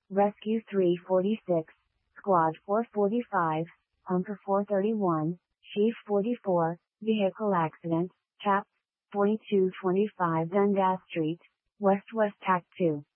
Rescue 346, Squad 445, Hunter 431, Chief 44, Vehicle Accident, Cap. 4225 Dundas Street, West Tac 2.